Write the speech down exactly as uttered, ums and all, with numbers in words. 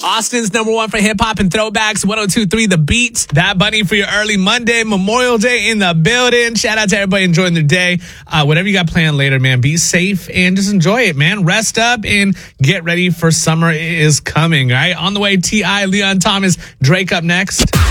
Austin's number one for hip hop and throwbacks, one oh two point three The Beat. That Bunny for your early Monday, Memorial Day in the building. Shout out to everybody enjoying their day. Uh, whatever you got planned later, man, be safe and just enjoy it, man. Rest up and get ready for summer is coming, all right? On the way, T I, Leon Thomas, Drake up next.